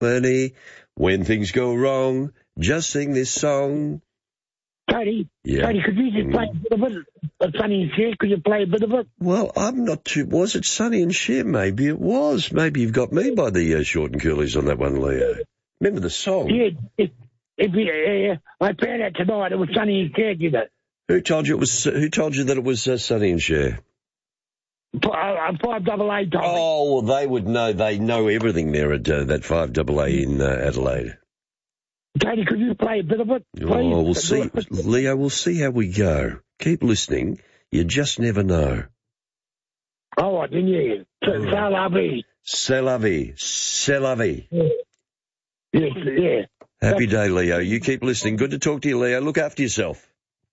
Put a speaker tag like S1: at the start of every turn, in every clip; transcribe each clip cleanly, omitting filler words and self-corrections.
S1: harmony. When things go wrong, just sing this song.
S2: Tony,
S1: Yeah.
S2: Tony, could you just play a bit of it? Sonny and Cher, could you play a bit of it?
S1: Well, I'm not too... Was it Sonny and Cher? Maybe it was. Maybe you've got me by the short and curlies on that one, Leo. Remember the song?
S2: Yeah, I found out tonight it was Sonny and Cher, you know.
S1: Who told you that it was Sonny and Cher?
S2: 5AA, Tommy.
S1: Oh, well, they would know. They know everything there at that 5AA in Adelaide.
S2: Tony, could you play a bit of it, please?
S1: Oh, we'll see. Leo, we'll see how we go. Keep listening. You just never know.
S2: All right, then, yeah. C'est la vie.
S1: C'est la vie. C'est la vie.
S2: Yes, yeah.
S1: Happy day, Leo. You keep listening. Good to talk to you, Leo. Look after yourself.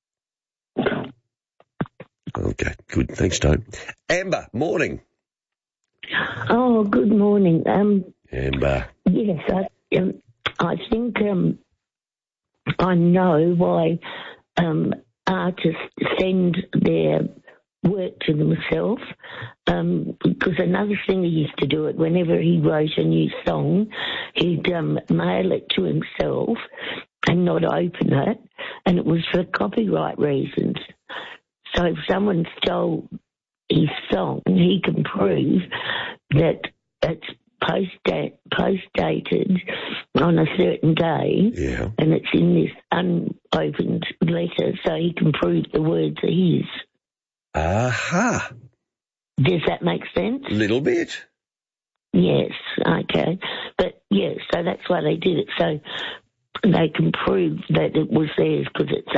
S1: Okay, good. Thanks, Tone. Amber, morning.
S3: Oh, good morning.
S1: Amber.
S3: Yes, I think I know why artists send their work to themselves, because another singer used to do it. Whenever he wrote a new song, he'd mail it to himself and not open it, and it was for copyright reasons. So if someone stole his song, he can prove that it's post-dated on a certain day,
S1: Yeah.
S3: and it's in this unopened letter, so he can prove the words are his.
S1: Aha.
S3: Does that make sense?
S1: Little bit.
S3: Yes, okay. But, yeah, so that's why they did it. So they can prove that it was theirs because it's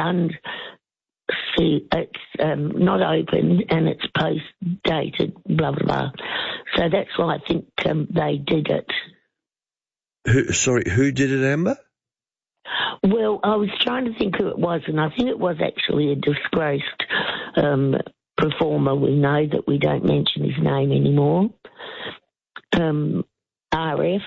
S3: not open and it's post-dated, blah, blah, blah. So that's why I think they did it.
S1: Who did it, Amber?
S3: Well, I was trying to think who it was, and I think it was actually a disgraced performer. We know that we don't mention his name anymore. RF.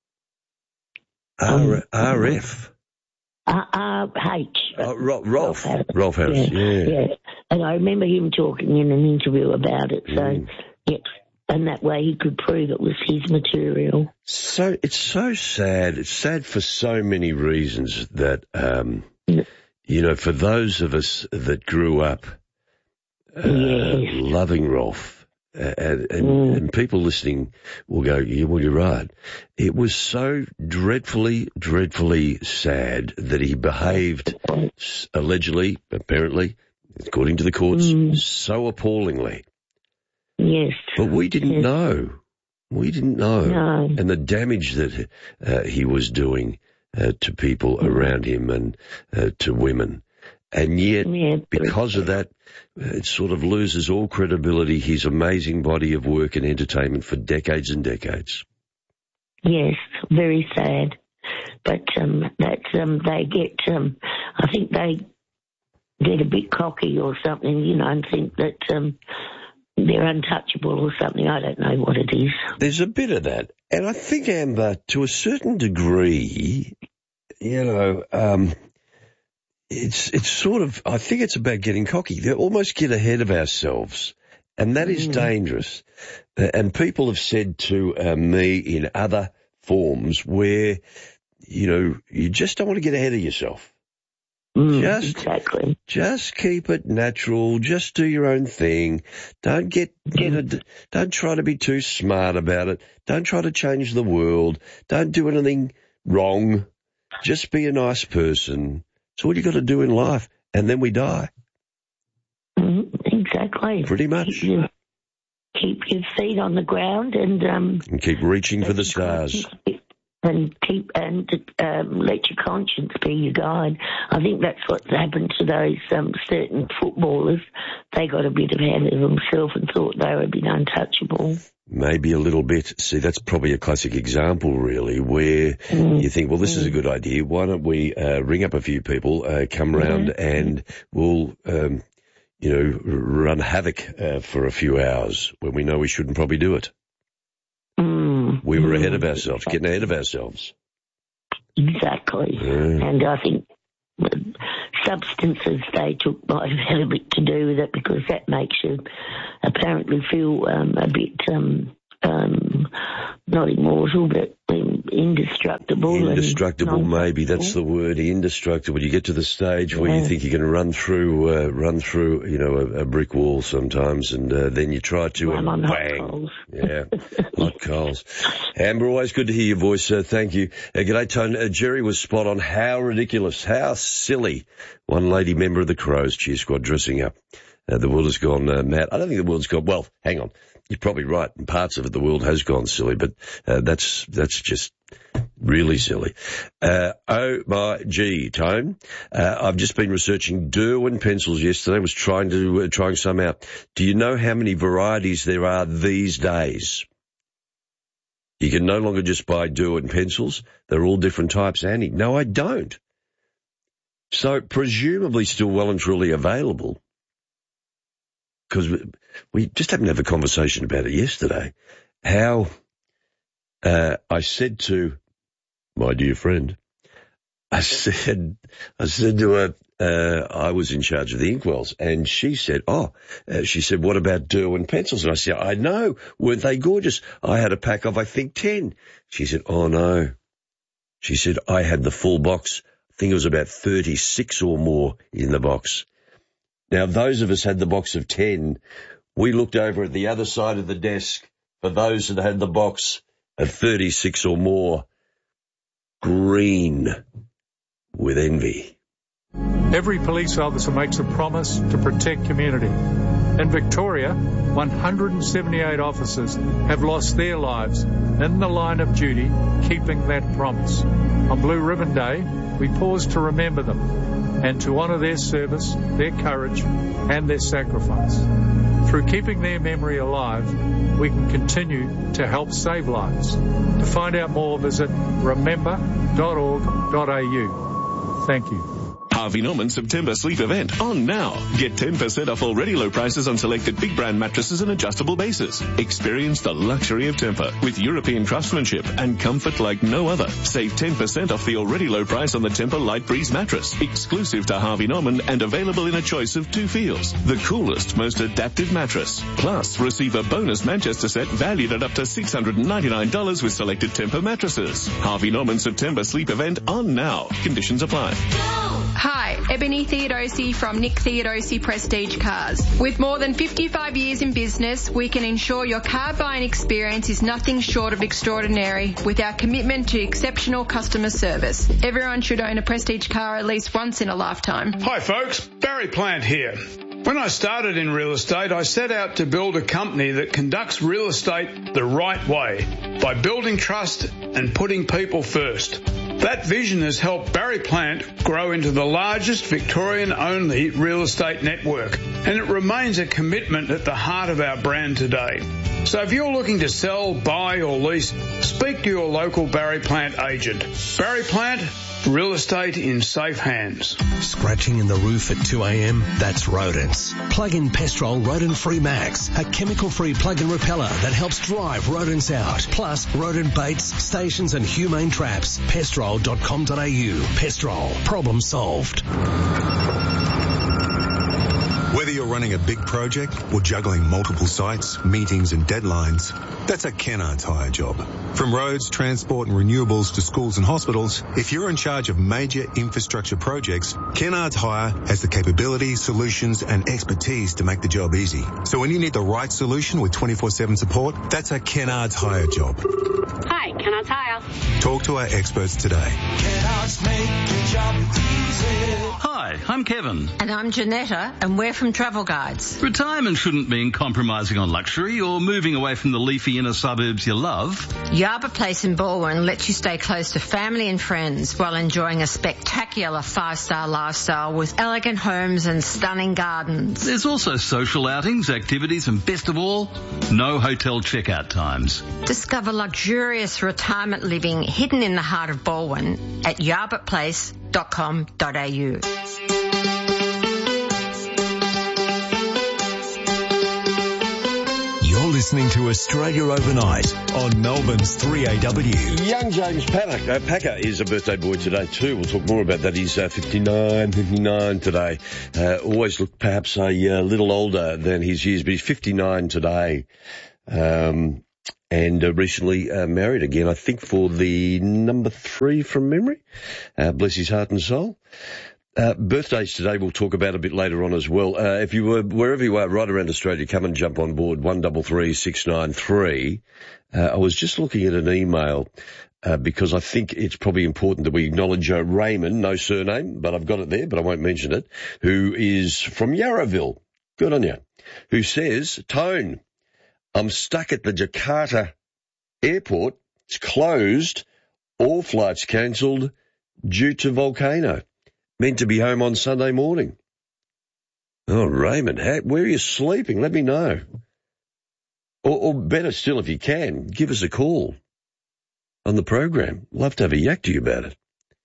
S1: RF.
S3: RH.
S1: Rolf Harris, yeah.
S3: And I remember him talking in an interview about it, so, yes. And that way he could prove it was his material.
S1: So it's so sad. It's sad for so many reasons that, for those of us that grew up loving Rolf, and people listening will go, yeah, well, you're right. It was so dreadfully, dreadfully sad that he behaved allegedly, apparently, according to the courts, so appallingly.
S3: Yes.
S1: But we didn't know. We didn't know.
S3: No.
S1: And the damage that he was doing to people around him and to women. And yet, because of that, it sort of loses all credibility, his amazing body of work and entertainment for decades and decades.
S3: Yes, very sad. But they get, I think they get a bit cocky or something, and think that they're untouchable or something. I don't know what it is.
S1: There's a bit of that. And I think, Amber, to a certain degree, it's sort of, I think it's about getting cocky. They almost get ahead of ourselves, and that is dangerous. And people have said to me in other forms where, you just don't want to get ahead of yourself.
S3: Exactly.
S1: Just keep it natural. Just do your own thing. Don't don't try to be too smart about it. Don't try to change the world. Don't do anything wrong. Just be a nice person. It's all you got to do in life, and then we die.
S3: Exactly.
S1: Pretty much.
S3: Keep your feet on the ground and
S1: keep reaching for the stars.
S3: And let your conscience be your guide. I think that's what's happened to those certain footballers. They got a bit ahead of themselves and thought they were a bit untouchable.
S1: Maybe a little bit. See, that's probably a classic example, really, where you think, well, this is a good idea. Why don't we ring up a few people, come round, and we'll, run havoc for a few hours when we know we shouldn't probably do it. We were ahead of ourselves, getting ahead of ourselves.
S3: Exactly. And I think substances they took might have had a bit to do with it, because that makes you apparently feel a bit not immortal, but indestructible.
S1: Indestructible, maybe that's the word. Indestructible. You get to the stage where you think you can run through, a brick wall sometimes, and then you try to, and bang.
S3: Hot coals.
S1: Yeah, hot coals. Amber, always good to hear your voice. Thank you. G'day, Tone. Jerry was spot on. How ridiculous, how silly. One lady member of the Crows cheer squad dressing up. The world has gone mad. I don't think the world's gone. Well, hang on. You're probably right. In parts of it, the world has gone silly, but that's just really silly. Oh my gee, Tone. I've just been researching Derwent pencils yesterday. Was trying some out. Do you know how many varieties there are these days? You can no longer just buy Derwent pencils. They're all different types, Annie. No, I don't. So presumably still well and truly available. Because we just happened to have a conversation about it yesterday. How I said to my dear friend, I said to her, I was in charge of the inkwells, and she said, what about Derwent pencils? And I said, I know, weren't they gorgeous? I had a pack of, I think, 10. She said, oh no. She said, I had the full box. I think it was about 36 or more in the box. Now, those of us had the box of 10. We looked over at the other side of the desk for those that had the box of 36 or more. Green with envy.
S4: Every police officer makes a promise to protect community. In Victoria, 178 officers have lost their lives in the line of duty, keeping that promise. On Blue Ribbon Day, we pause to remember them and to honour their service, their courage and their sacrifice. Through keeping their memory alive, we can continue to help save lives. To find out more, visit remember.org.au. Thank you.
S5: Harvey Norman September sleep event on now. Get 10% off already low prices on selected big brand mattresses and adjustable bases. Experience the luxury of Tempur with European craftsmanship and comfort like no other. Save 10% off the already low price on the Tempur Light Breeze mattress, exclusive to Harvey Norman and available in a choice of 2 feels. The coolest, most adaptive mattress. Plus, receive a bonus Manchester set valued at up to $699 with selected Tempur mattresses. Harvey Norman September sleep event on now. Conditions apply.
S6: Hi, Ebony Theodosi from Nick Theodosi Prestige Cars. With more than 55 years in business, we can ensure your car buying experience is nothing short of extraordinary with our commitment to exceptional customer service. Everyone should own a Prestige car at least once in a lifetime.
S7: Hi folks, Barry Plant here. When I started in real estate, I set out to build a company that conducts real estate the right way by building trust and putting people first. That vision has helped Barry Plant grow into the largest Victorian-only real estate network, and it remains a commitment at the heart of our brand today. So if you're looking to sell, buy or lease, speak to your local Barry Plant agent. Barry Plant, real estate in safe hands.
S8: Scratching in the roof at 2 a.m? That's rodents. Plug in Pestrol Rodent Free Max, a chemical-free plug-in repeller that helps drive rodents out. Plus, rodent baits, stations and humane traps. Pestrol.com.au. Pestrol. Problem solved.
S9: Whether you're running a big project or juggling multiple sites, meetings and deadlines, that's a Kennards Hire job. From roads, transport and renewables to schools and hospitals, if you're in charge of major infrastructure projects, Kennards Hire has the capability, solutions and expertise to make the job easy. So when you need the right solution with 24/7 support, that's a Kennards Hire job.
S10: Hi, Kennards Hire.
S9: Talk to our experts today.
S11: Kennards make your job easy.
S12: Hi, I'm Kevin.
S13: And I'm Janetta, and we're from Travel Guides.
S12: Retirement shouldn't mean compromising on luxury or moving away from the leafy inner suburbs you love.
S13: Yarba Place in Balwyn lets you stay close to family and friends while enjoying a spectacular 5-star lifestyle with elegant homes and stunning gardens.
S12: There's also social outings, activities, and best of all, no hotel checkout times.
S13: Discover luxurious retirement living hidden in the heart of Balwyn at yarbertplace.com.au.
S8: Listening to Australia Overnight on Melbourne's 3AW.
S1: Young James Packer is a birthday boy today too. We'll talk more about that. He's 59 today. Always looked perhaps a little older than his years, but he's 59 today. and recently married again, I think for the number 3 from memory. Bless his heart and soul. Birthdays today we'll talk about a bit later on as well. If you were, wherever you are, right around Australia, come and jump on board, 133693. I was just looking at an email, because I think it's probably important that we acknowledge Raymond, no surname, but I've got it there, but I won't mention it, who is from Yarraville. Good on you. Who says, Tone, I'm stuck at the Jakarta airport. It's closed. All flights cancelled due to volcano. Meant to be home on Sunday morning. Oh, Raymond, where are you sleeping? Let me know. Or better still, if you can, give us a call on the program. Love to have a yak to you about it.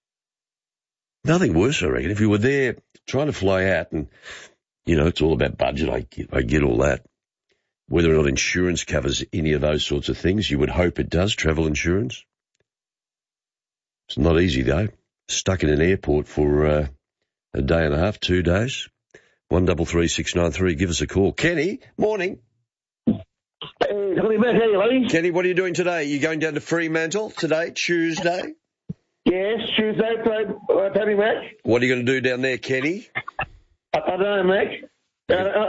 S1: Nothing worse, I reckon. If you were there trying to fly out and, you know, it's all about budget. I get all that. Whether or not insurance covers any of those sorts of things, you would hope it does, travel insurance. It's not easy, though. Stuck in an airport for a day and a half, 2 days. 133693, give us a call. Kenny, morning.
S2: Hey, coming back, hey, buddy.
S1: Kenny, what are you doing today? You going down to Fremantle today, Tuesday?
S2: Yes, Tuesday, Paddy Mac.
S1: What are you going to do down there, Kenny?
S2: I don't know, Mac. I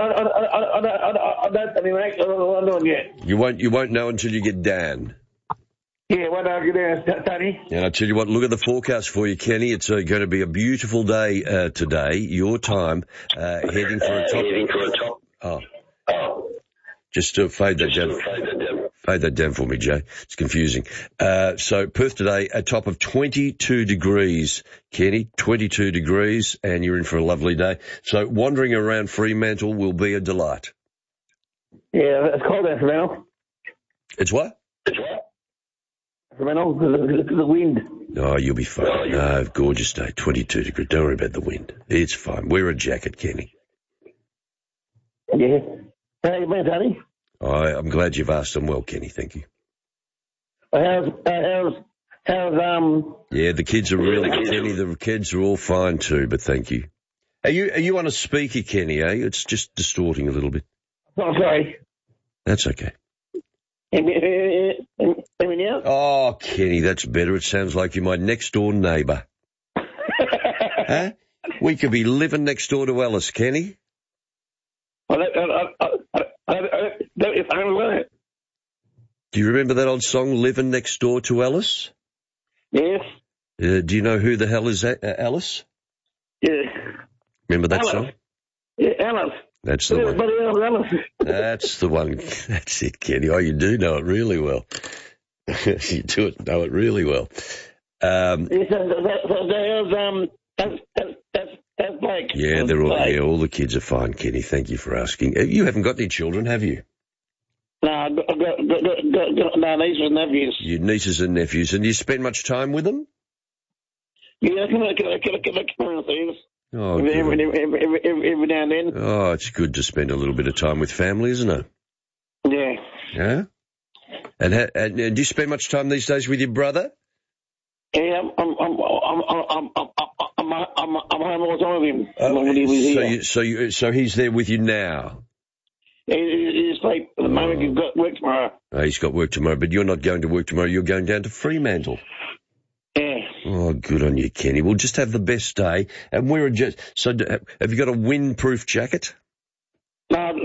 S2: don't, Paddy Mac. I don't know what I'm doing yet.
S1: You won't know until you get down.
S2: Yeah, when I get there, Tony.
S1: And I tell you what, look at the forecast for you, Kenny. It's going to be a beautiful day today. Your time heading for a top. Oh. Just fade that down. Fade that down for me, Jay. It's confusing. So Perth today, a top of 22 degrees, Kenny, 22 degrees, and you're in for a lovely day. So wandering around Fremantle will be a delight.
S2: Yeah, it's cold there, Fremantle.
S1: It's what?
S2: Fremantle, the wind.
S1: Oh, you'll be fine. No, gorgeous day, 22 degrees. Don't worry about the wind. It's fine. Wear a jacket, Kenny.
S2: Yeah. How you been, Tony?
S1: I'm glad you've asked. I'm well, Kenny. Thank you.
S2: How's
S1: Yeah, the kids are really, Kenny, the kids are all fine too, but thank you. Are you on a speaker, Kenny, eh? It's just distorting a little bit.
S2: Oh, sorry.
S1: That's okay.
S2: Now?
S1: Oh, Kenny, that's better. It sounds like you're my next-door neighbour. Huh? We could be living next door to Ellis, Kenny. Do you remember that old song, Living Next Door to Ellis?
S2: Yes.
S1: Do you know who the hell is Alice?
S2: Yeah.
S1: Remember that
S2: Alice.
S1: song?
S2: Yeah, Alice.
S1: That's the one. That's the one. That's it, Kenny. Oh, you do know it really well. You do know it really well.
S2: That's Blake.
S1: Yeah, all the kids are fine, Kenny. Thank you for asking. You haven't got any children, have you?
S2: No, I've got nieces and nephews.
S1: Your nieces and nephews. And do you spend much time with them?
S2: Yeah, come on, things.
S1: Oh,
S2: every now and then.
S1: Oh, it's good to spend a little bit of time with family, isn't it?
S2: Yeah.
S1: Yeah? And do you spend much time these days with your brother?
S2: Yeah, I'm home all the time with him. When he was here.
S1: So he's there with you now?
S2: He's like, at the moment, he's got work tomorrow.
S1: Oh, he's got work tomorrow, but you're not going to work tomorrow. You're going down to Fremantle.
S2: Yeah.
S1: Oh, good on you, Kenny. We'll just have the best day. And so have you got a windproof jacket?
S2: No, I'm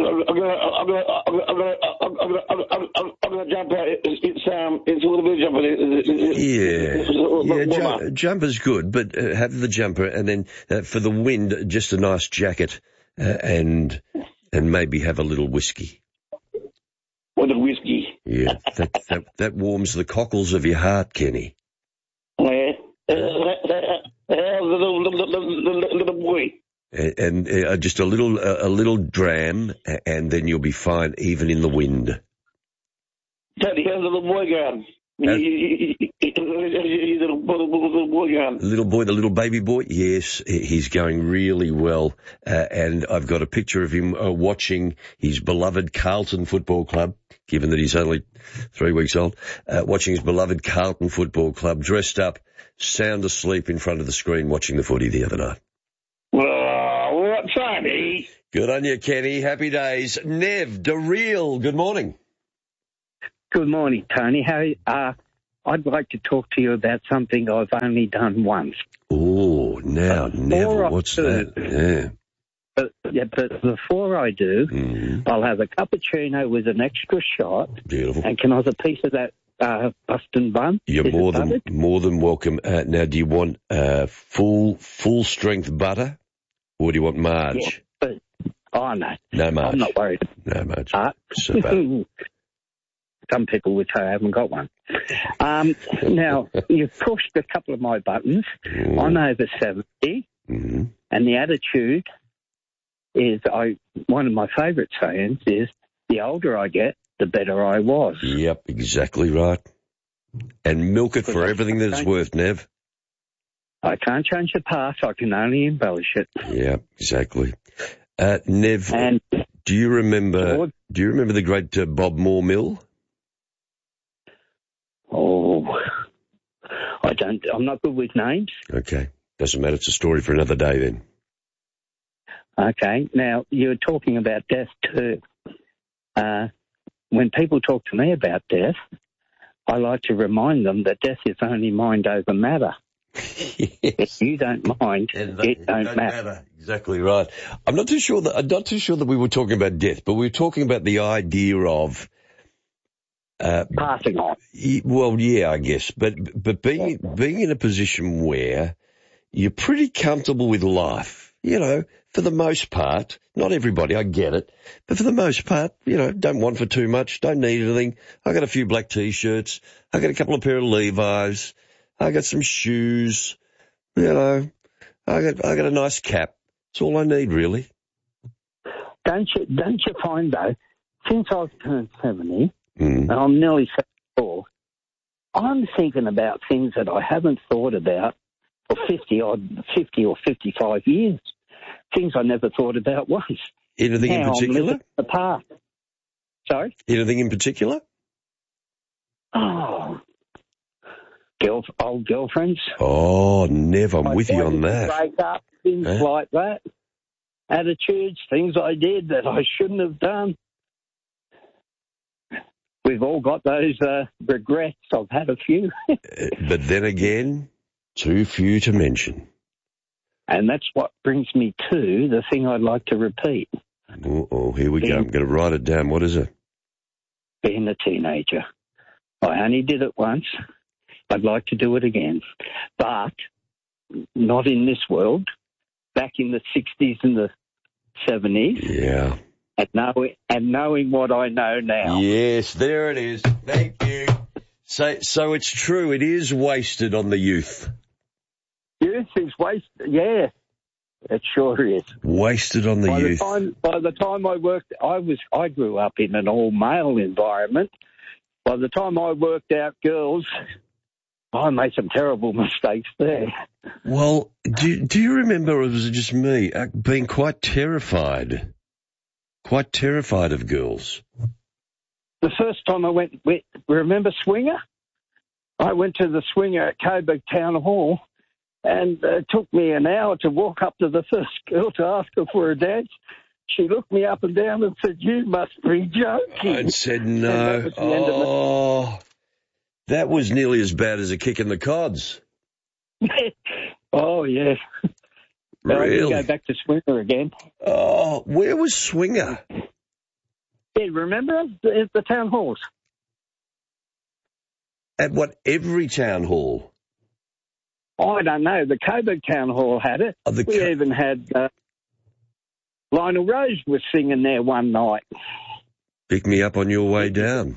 S2: gonna jump out. It's a little bit of jumper.
S1: Yeah, jumper's good, but have the jumper, and then for the wind, just a nice jacket, and maybe have a little whiskey.
S2: What a whiskey?
S1: Yeah, that warms the cockles of your heart, Kenny.
S2: Yeah, little boy.
S1: And just a little dram, and then you'll be fine, even in the wind.
S2: Daddy, how's the little boy going?
S1: The little baby boy? Yes, he's going really well. And I've got a picture of him watching his beloved Carlton Football Club, given that he's only 3 weeks old, watching his beloved Carlton Football Club, dressed up, sound asleep in front of the screen watching the footy the other night.
S2: What's on, eh?
S1: Good on you, Kenny. Happy days. Nev, Daryl, good morning.
S14: Good morning, Tony. I'd like to talk to you about something I've only done once.
S1: Oh, now, never. What's that? Yeah.
S14: But before I do, I'll have a cappuccino with an extra shot.
S1: Beautiful.
S14: And can I have a piece of that Boston bun?
S1: You're more than welcome. Now, do you want full strength butter, or do you want Marge?
S14: Yeah, no.
S1: No Marge.
S14: I'm not worried.
S1: No Marge. So bad.
S14: Some people would say I haven't got one. Now, you've pushed a couple of my buttons. I'm over 70, and the attitude is one of my favourite sayings is, the older I get, the better I was.
S1: Yep, exactly right. And milk it for everything that it's worth, Nev.
S14: I can't change the past, I can only embellish it.
S1: Yeah, exactly. Nev, do you remember the great Bob Moore Mill?
S14: Oh, I don't. I'm not good with names.
S1: Okay, doesn't matter. It's a story for another day then.
S14: Okay, now you're talking about death too. When people talk to me about death, I like to remind them that death is only mind over matter. Yes. If you don't mind, it don't matter.
S1: Exactly right. I'm not too sure that we were talking about death, but we were talking about the idea of
S14: passing on.
S1: Well, yeah, I guess, but being in a position where you're pretty comfortable with life, you know, for the most part. Not everybody, I get it, but for the most part, you know, don't want for too much, don't need anything. I got a few black T-shirts, I got a couple of pair of Levi's, I got some shoes, you know, I got a nice cap. That's all I need, really.
S14: Don't you find though, since I've turned 70. And I'm nearly 74. I'm thinking about things that I haven't thought about for 50 or 55 years. Things I never thought about once.
S1: Anything in particular?
S14: The past. Sorry?
S1: Anything in particular?
S14: Oh, old girlfriends.
S1: Oh, Nev, I'm with you on that.
S14: Break up, things like that. Attitudes, things I did that I shouldn't have done. We've all got those regrets. I've had a few.
S1: But then again, too few to mention.
S14: And that's what brings me to the thing I'd like to repeat.
S1: Oh, here we go. I'm going to write it down. What is it?
S14: Being a teenager. I only did it once. I'd like to do it again. But not in this world. Back in the 60s and the 70s.
S1: Yeah.
S14: And knowing what I know now.
S1: Yes, there it is. Thank you. So it's true. It is wasted on the youth.
S14: Youth is wasted. Yeah, it sure is.
S1: Wasted on the youth.
S14: By the time I worked, I grew up in an all-male environment. By the time I worked out girls, I made some terrible mistakes there.
S1: Well, do you remember, or was it just me, being quite terrified? Quite terrified of girls.
S14: The first time I went, remember Swinger? I went to the Swinger at Coburg Town Hall, and it took me an hour to walk up to the first girl to ask her for a dance. She looked me up and down and said, "You must be joking."
S1: I said no. That was nearly as bad as a kick in the cods.
S14: Oh, yeah.
S1: Really?
S14: I didn't go back to Swinger again.
S1: Oh, where was Swinger?
S14: Yeah, remember at the town halls?
S1: At what, every town hall?
S14: I don't know. The Coburg Town Hall had it. We even had Lionel Rose was singing there one night.
S1: Pick me up on your way down.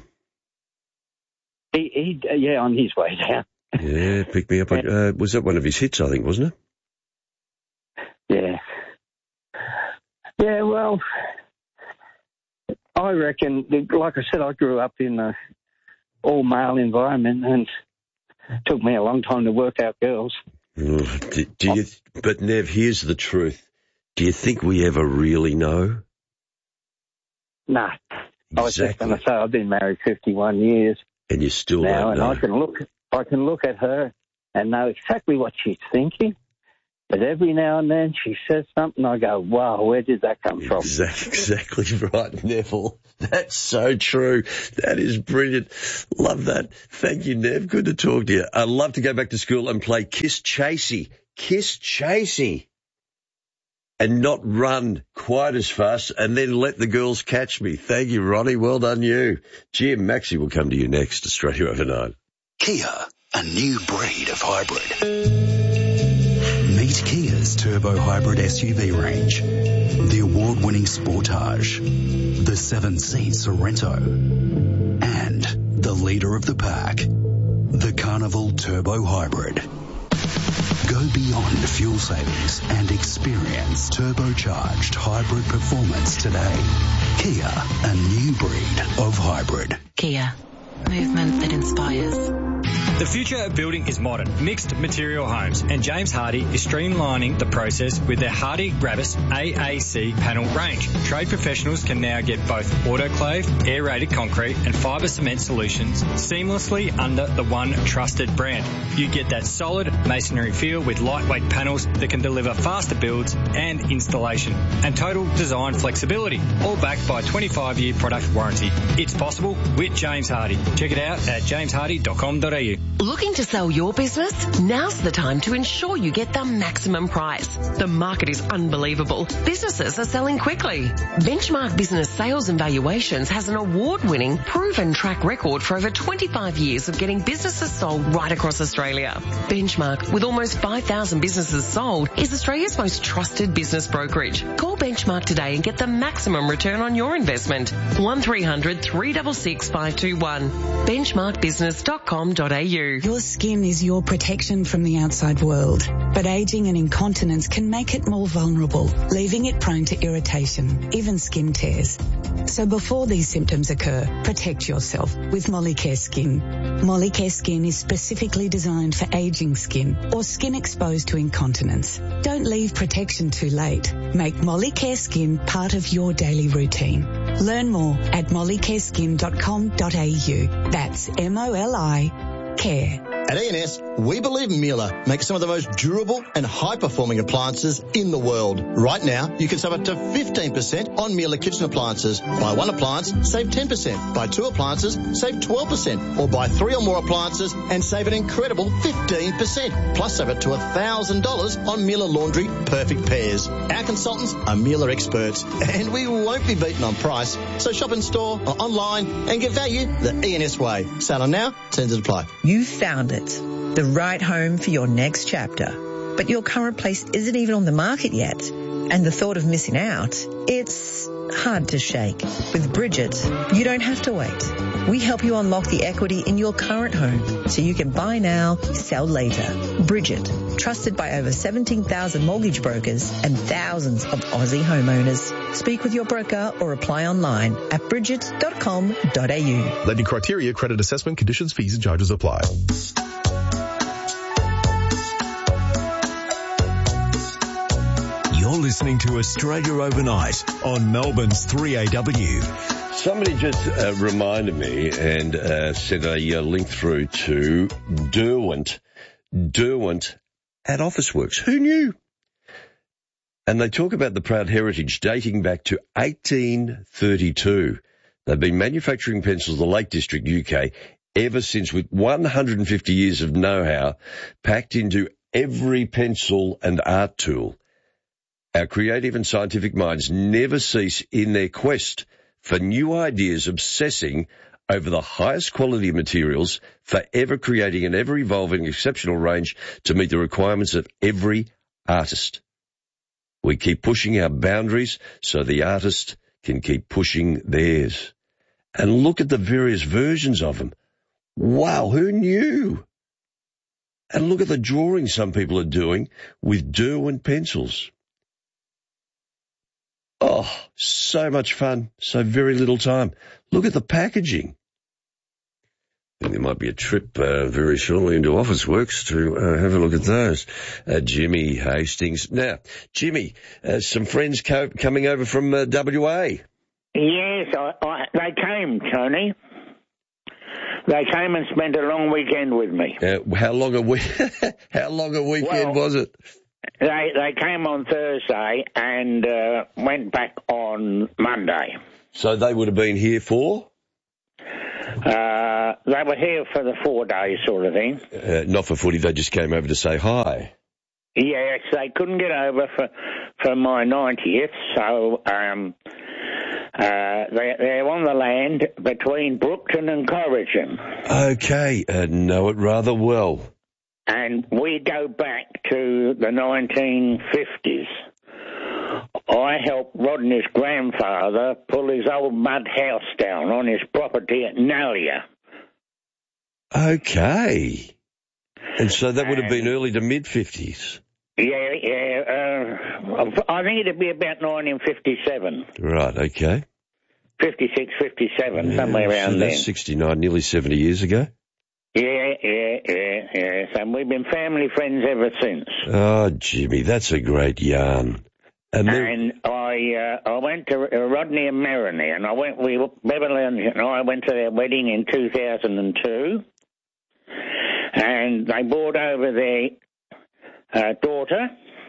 S14: Yeah, on his way down.
S1: Yeah, pick me up on... was that one of his hits, I think, wasn't it?
S14: Yeah. Yeah, well, I reckon, like I said, I grew up in an all-male environment and it took me a long time to work out girls.
S1: But, Nev, here's the truth. Do you think we ever really know?
S14: No. Exactly. I was just going to say, I've been married 51 years.
S1: And you still
S14: now,
S1: don't know.
S14: And I can look at her and know exactly what she's thinking. But every now and then she says something, I go, wow, where did that come from?
S1: Exactly right, Neville. That's so true. That is brilliant. Love that. Thank you, Nev. Good to talk to you. I'd love to go back to school and play Kiss Chasey. Kiss Chasey. And not run quite as fast and then let the girls catch me. Thank you, Ronnie. Well done, you. Jim, Maxie will come to you next. Australia Overnight.
S15: Kia, a new breed of hybrid. Meet Kia's turbo hybrid SUV range. The award-winning Sportage, the 7-seat Sorento, and the leader of the pack, the Carnival Turbo Hybrid. Go beyond fuel savings and experience turbocharged hybrid performance today. Kia, a new breed of hybrid.
S16: Kia, movement that inspires.
S17: The future of building is modern, mixed material homes, and James Hardie is streamlining the process with their Hardie Gravis AAC panel range. Trade professionals can now get both autoclave, aerated concrete and fibre cement solutions seamlessly under the one trusted brand. You get that solid masonry feel with lightweight panels that can deliver faster builds and installation, and total design flexibility, all backed by a 25-year product warranty. It's possible with James Hardie. Check it out at jameshardy.com.au.
S18: Looking to sell your business? Now's the time to ensure you get the maximum price. The market is unbelievable. Businesses are selling quickly. Benchmark Business Sales and Valuations has an award-winning, proven track record for over 25 years of getting businesses sold right across Australia. Benchmark, with almost 5,000 businesses sold, is Australia's most trusted business brokerage. Call Benchmark today and get the maximum return on your investment. 1300 366 521. benchmarkbusiness.com.au.
S19: Your skin is your protection from the outside world, but aging and incontinence can make it more vulnerable, leaving it prone to irritation, even skin tears. So before these symptoms occur, protect yourself with Molicare Skin. Molicare Skin is specifically designed for aging skin or skin exposed to incontinence. Don't leave protection too late. Make Molicare Skin part of your daily routine. Learn more at mollicareskin.com.au. That's MOLI Care.
S20: At E&S, we believe Miele makes some of the most durable and high-performing appliances in the world. Right now, you can save up to 15% on Miele kitchen appliances. Buy one appliance, save 10%. Buy two appliances, save 12%. Or buy three or more appliances and save an incredible 15%. Plus, save up to $1,000 on Miele Laundry Perfect Pairs. Our consultants are Miele experts, and we won't be beaten on price. So shop in store or online and get value the E&S way. Sale on now, terms apply.
S21: You found it. The right home for your next chapter. But your current place isn't even on the market yet. And the thought of missing out, it's hard to shake. With Bridget, you don't have to wait. We help you unlock the equity in your current home so you can buy now, sell later. Bridget, trusted by over 17,000 mortgage brokers and thousands of Aussie homeowners. Speak with your broker or apply online at bridget.com.au.
S22: Lending criteria, credit assessment, conditions, fees and charges apply.
S8: You're listening to Australia Overnight on Melbourne's 3AW.
S1: Somebody just reminded me and sent a link through to Derwent at Officeworks. Who knew? And they talk about the proud heritage dating back to 1832. They've been manufacturing pencils in the Lake District, UK, ever since, with 150 years of know-how packed into every pencil and art tool. Our creative and scientific minds never cease in their quest for new ideas, obsessing over the highest quality materials, forever creating an ever-evolving exceptional range to meet the requirements of every artist. We keep pushing our boundaries so the artist can keep pushing theirs. And look at the various versions of them. Wow, who knew? And look at the drawing some people are doing with Derwent pencils. Oh, so much fun, so very little time. Look at the packaging. And there might be a trip very shortly into Officeworks to have a look at those. Jimmy Hastings. Now, Jimmy, some friends coming over from WA.
S23: Yes, they came, Tony. They came and spent a long weekend with me.
S1: How long a weekend was it?
S23: They came on Thursday and went back on Monday.
S1: So they would have been here for?
S23: They were here for the 4 days sort of thing.
S1: Not for footy, they just came over to say hi.
S23: Yes, they couldn't get over for my 90th, so they're on the land between Brookton and Corrigan.
S1: Okay, know it rather well.
S23: And we go back to the 1950s. I helped Rodney's grandfather pull his old mud house down on his property at Nalia.
S1: Okay. And so that would have been early to mid-50s?
S23: Yeah. I think it'd be about 1957.
S1: Right, okay.
S23: 56, 57, somewhere around
S1: so
S23: there.
S1: That's 69, nearly 70 years ago?
S23: Yeah. And we've been family friends ever since.
S1: Oh, Jimmy, that's a great yarn.
S23: And I went to Rodney and Maroney, and Beverly and I went to their wedding in 2002, and they brought over their daughter,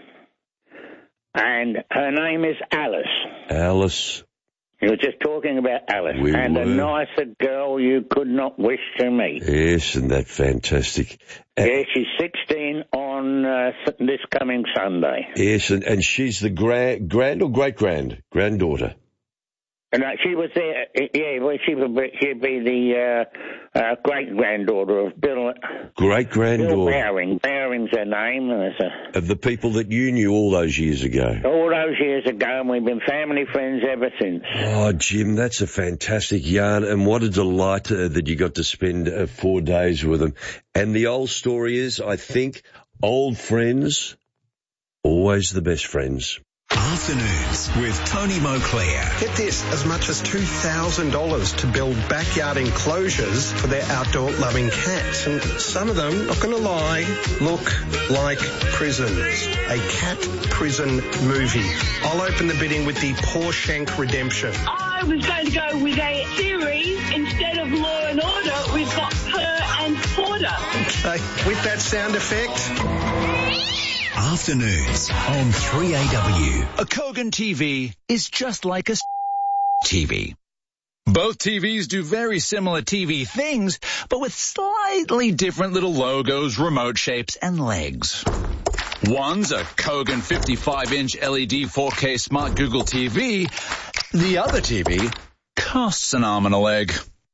S23: and her name is Alice.
S1: Alice.
S23: You were just talking about Alice, a nicer girl you could not wish to meet.
S1: Yes, and that fantastic.
S23: Yeah, she's 16 on this coming Sunday.
S1: Yes, and she's the grand or granddaughter?
S23: And she was there. Yeah, well, she'd be the great-granddaughter of Bill.
S1: Great-granddaughter.
S23: Bill Bowring. Bowring's her name.
S1: Of the people that you knew all those years ago.
S23: All those years ago, and we've been family friends ever since.
S1: Oh, Jim, that's a fantastic yarn, and what a delight that you got to spend 4 days with them. And the old story is, I think, old friends, always the best friends.
S3: Afternoons with Tony Moclair.
S4: Get this, as much as $2,000 to build backyard enclosures for their outdoor-loving cats. And some of them, not going to lie, look like prisons. A cat prison movie. I'll open the bidding with the Pawshank Redemption.
S5: I was going to go with a series instead of Law and Order. We've got Her and Porter.
S4: Okay, with that sound effect...
S3: Afternoons on 3AW. A Kogan TV is just like a TV. Both TVs do very similar TV things, but with slightly different little logos, remote shapes, and legs. One's a Kogan 55-inch LED 4K smart Google TV. The other TV costs an arm and a leg.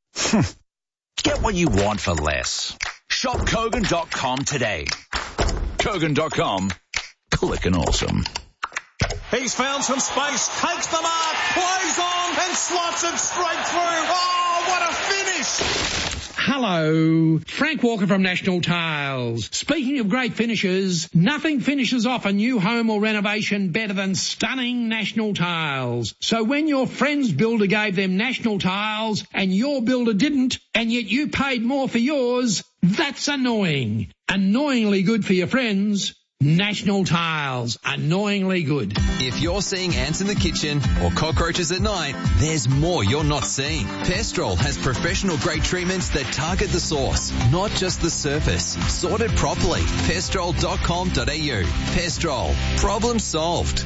S3: Get what you want for less. Shop Kogan.com today. Kogan.com. Clickin' awesome.
S11: He's found some space, takes the mark, plays on, and slots it straight through. Oh, what a finish!
S24: Hello, Frank Walker from National Tiles. Speaking of great finishes, nothing finishes off a new home or renovation better than stunning National Tiles. So when your friend's builder gave them National Tiles and your builder didn't, and yet you paid more for yours, that's annoying. Annoyingly good for your friends. National Tiles. Annoyingly good.
S25: If you're seeing ants in the kitchen or cockroaches at night, there's more you're not seeing. Pestrol has professional grade treatments that target the source, not just the surface. Sorted properly. Pestrol.com.au. Pestrol. Problem solved.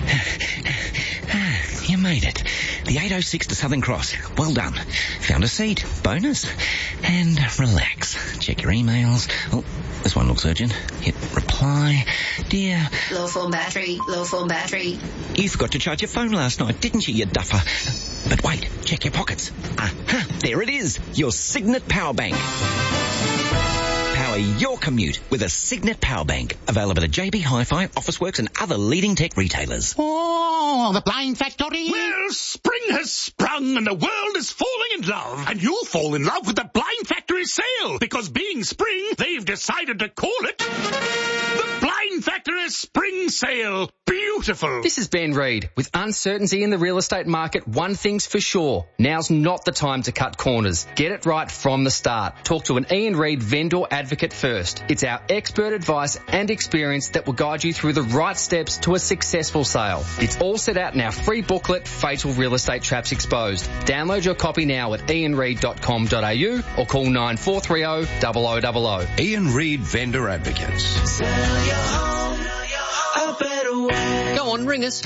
S26: You made it. The 806 to Southern Cross. Well done. Found a seat. Bonus. And relax. Check your emails. Oh, this one looks urgent. Hit reply. Dear.
S27: Low form battery. Low form battery.
S26: You forgot to charge your phone last night, didn't you duffer? But wait, check your pockets. Aha, there it is. Your Signet Power Bank. Power your commute with a Signet Power Bank. Available at JB Hi-Fi, Officeworks and other leading tech retailers.
S28: Oh, the Blind Factory. Well, spring has sprung and the world is falling in love. And you'll fall in love with the Blind Factory sale. Because being spring, they've decided to call it the Blind Factory Spring Sale. Beautiful.
S29: This is Ben Reid. With uncertainty in the real estate market, one thing's for sure. Now's not the time to cut corners. Get it right from the start. Talk to an Ian Reid vendor advocate first. It's our expert advice and experience that will guide you through the right steps to a successful sale. It's all set out in our free booklet, Fatal Real Estate Traps Exposed. Download your copy now at ianreid.com.au or call 9430 0000.
S3: Ian Reid Vendor Advocates.
S11: Sell your home.
S2: on, ring us.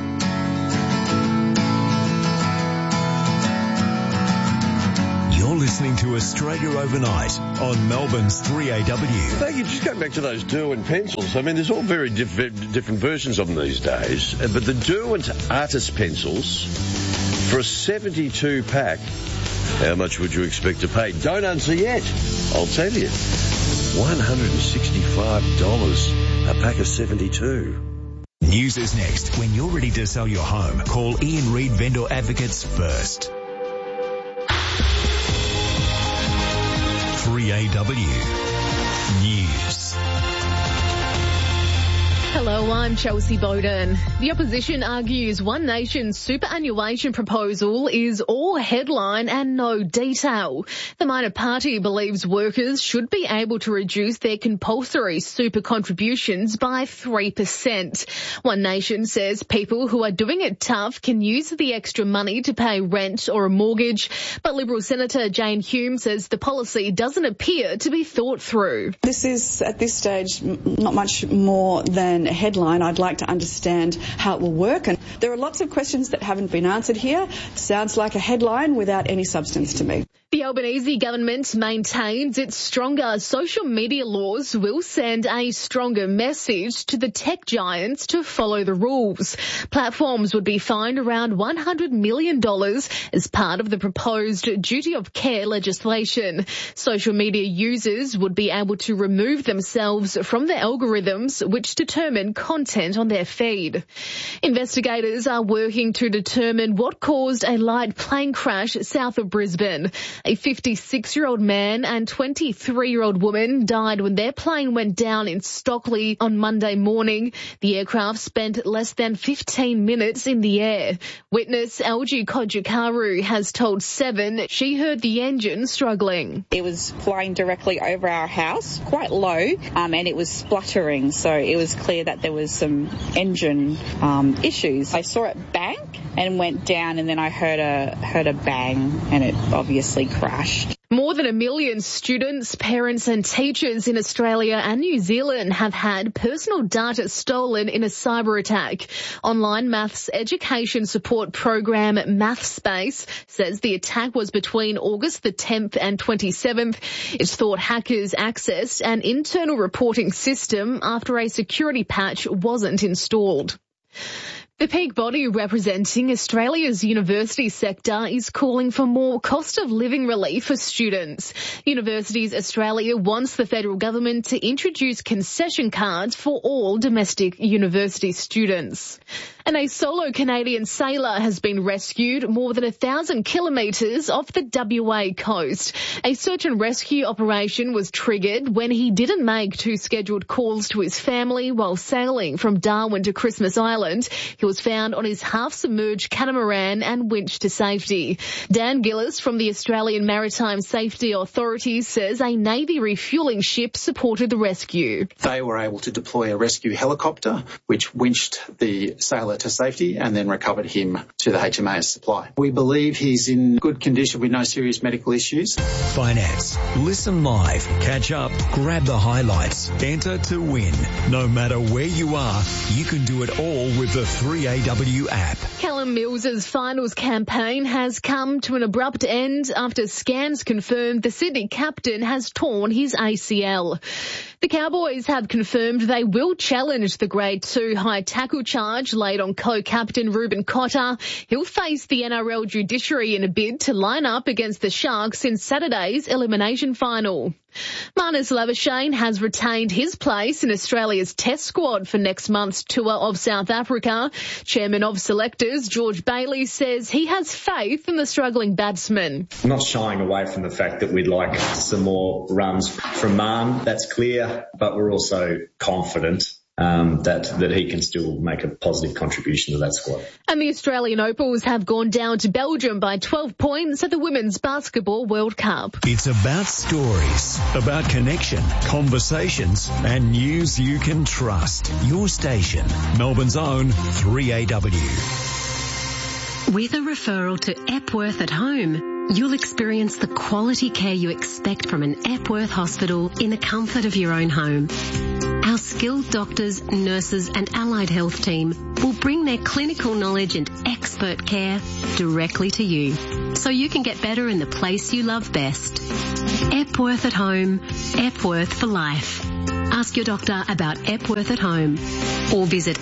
S8: You're listening to Australia Overnight on Melbourne's 3AW.
S1: Thank you. Just going back to those Derwent pencils. I mean, there's all very different versions of them these days. But the Derwent Artist pencils, for a 72 pack, how much would you expect to pay? Don't answer yet. I'll tell you. $165 a pack of 72.
S8: News is next. When you're ready to sell your home, call Ian Reid Vendor Advocates first. 3AW News.
S6: Hello, I'm Chelsea Bowden. The opposition argues One Nation's superannuation proposal is all headline and no detail. The minor party believes workers should be able to reduce their compulsory super contributions by 3%. One Nation says people who are doing it tough can use the extra money to pay rent or a mortgage, but Liberal Senator Jane Hume says the policy doesn't appear to be thought through.
S7: This is, at this stage, not much more than a headline. I'd like to understand how it will work, and there are lots of questions that haven't been answered here. Sounds like a headline without any substance to me.
S6: The Albanese government maintains its stronger social media laws will send a stronger message to the tech giants to follow the rules. Platforms would be fined around $100 million as part of the proposed duty of care legislation. Social media users would be able to remove themselves from the algorithms which determine content on their feed. Investigators are working to determine what caused a light plane crash south of Brisbane. A 56-year-old man and 23-year-old woman died when their plane went down in Stockley on Monday morning. The aircraft spent less than 15 minutes in the air. Witness LG Kojikaru has told Seven she heard the engine struggling.
S9: It was flying directly over our house, quite low, and it was spluttering, so it was clear that there was some engine issues. I saw it bang and went down, and then I heard a bang, and it obviously crashed.
S6: More than 1 million students, parents and teachers in Australia and New Zealand have had personal data stolen in a cyber attack. Online maths education support program MathSpace says the attack was between August the 10th and 27th. It's thought hackers accessed an internal reporting system after a security patch wasn't installed. The peak body representing Australia's university sector is calling for more cost of living relief for students. Universities Australia wants the federal government to introduce concession cards for all domestic university students. And a solo Canadian sailor has been rescued more than 1,000 kilometres off the WA coast. A search and rescue operation was triggered when he didn't make 2 scheduled calls to his family while sailing from Darwin to Christmas Island. He was found on his half-submerged catamaran and winched to safety. Dan Gillis from the Australian Maritime Safety Authority says a Navy refuelling ship supported the rescue.
S10: They were able to deploy a rescue helicopter which winched the sailor to safety and then recovered him to the HMAS Supply. We believe he's in good condition with no serious medical issues.
S8: Finance. Listen live. Catch up. Grab the highlights. Enter to win. No matter where you are, you can do it all with the 3AW app.
S6: Callum Mills's finals campaign has come to an abrupt end after scans confirmed the Sydney captain has torn his ACL. The Cowboys have confirmed they will challenge the Grade 2 high tackle charge laid on co-captain Ruben Cotter. He'll face the NRL judiciary in a bid to line up against the Sharks in Saturday's elimination final. Marnus Labuschagne has retained his place in Australia's test squad for next month's tour of South Africa. Chairman of selectors George Bailey says he has faith in the struggling batsman.
S12: I'm not shying away from the fact that we'd like some more runs from Marn, that's clear, but we're also confident that he can still make a positive contribution to that squad.
S6: And the Australian Opals have gone down to Belgium by 12 points at the Women's Basketball World Cup.
S8: It's about stories, about connection, conversations, and news you can trust. Your station, Melbourne's own 3AW.
S13: With a referral to Epworth at Home, you'll experience the quality care you expect from an Epworth hospital in the comfort of your own home. Our skilled doctors, nurses and allied health team will bring their clinical knowledge and expert care directly to you, so you can get better in the place you love best. Epworth at Home, Epworth for life. Ask your doctor about Epworth at Home or visit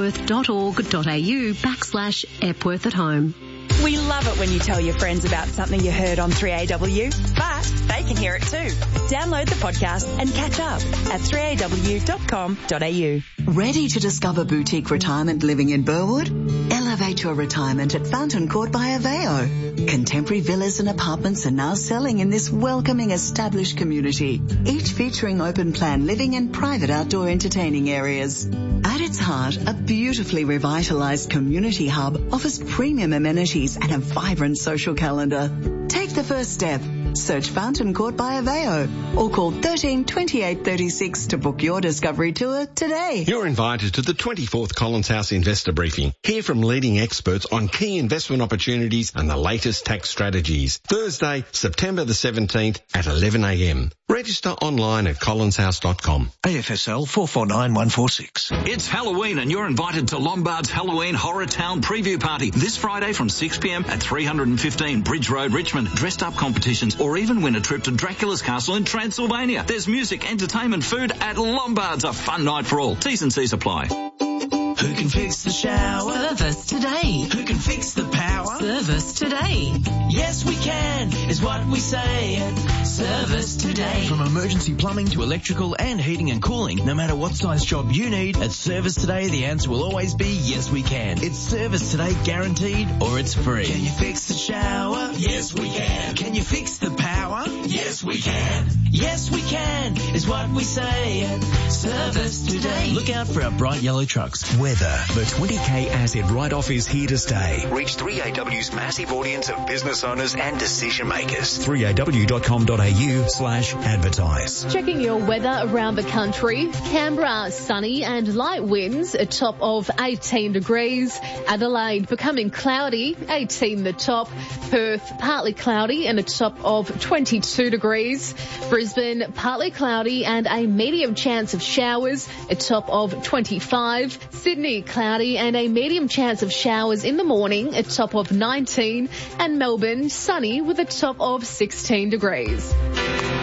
S13: epworth.org.au/Epworth at Home.
S2: We love it when you tell your friends about something you heard on 3AW, but they can hear it too. Download the podcast and catch up at 3aw.com.au.
S14: Ready to discover boutique retirement living in Burwood? Elevate your retirement at Fountain Court by Aveo. Contemporary villas and apartments are now selling in this welcoming established community, each featuring open plan living and private outdoor entertaining areas. At its heart, a beautifully revitalised community hub offers premium amenities and a vibrant social calendar. Take the first step. Search Fountain Court by Aveo or call 13 28 36 to book your discovery tour today.
S15: You're invited to the 24th Collins House Investor Briefing. Hear from leading experts on key investment opportunities and the latest tax strategies. Thursday, September the 17th at 11 a.m. Register online at collinshouse.com.
S16: AFSL 449146.
S3: It's Halloween and you're invited to Lombard's Halloween Horror Town Preview Party this Friday from 6 p.m. at 315 Bridge Road, Richmond. Dressed up competitions or even win a trip to Dracula's Castle in Transylvania. There's music, entertainment, food at Lombard's. A fun night for all. T's and C's apply.
S17: Who can fix the shower?
S18: Service today.
S17: Who can fix the power?
S18: Service today.
S17: Yes, we can, is what we say at Service Today.
S19: From emergency plumbing to electrical and heating and cooling, no matter what size job you need, at Service Today the answer will always be yes, we can. It's Service Today guaranteed or it's free.
S17: Can you fix the shower? Yes, we can. Can you fix the power? Yes, we can. Yes, we can, is what we say at Service Today.
S19: Look out for our bright yellow trucks.
S20: Weather. The 20K asset write-off is here to stay. Reach 3AW's massive audience of business owners and decision makers. 3aw.com.au/advertise.
S6: Checking your weather around the country. Canberra, sunny and light winds, a top of 18 degrees. Adelaide becoming cloudy, 18 the top. Perth, partly cloudy and a top of 22 degrees. Brisbane, partly cloudy and a medium chance of showers, a top of 25. Sydney, cloudy and a medium chance of showers in the morning, a top of 19. And Melbourne, sunny with a top of 16 degrees.